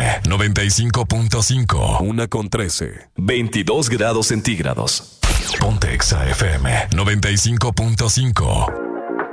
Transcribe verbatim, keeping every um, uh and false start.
noventa y cinco punto cinco. Una con trece. veintidós grados centígrados. Ponte Exa F M noventa y cinco punto cinco.